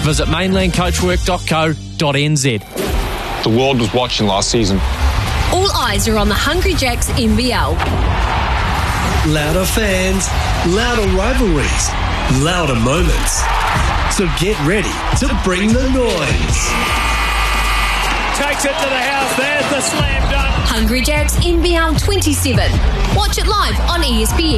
visit mainlandcoachwork.co.nz. The world was watching last season. All eyes are on the Hungry Jacks NBL. Louder fans, louder rivalries, louder moments. So get ready to bring the noise. Takes it to the house. There's the slam dunk. Hungry Jacks NBL 27. Watch it live on ESPN.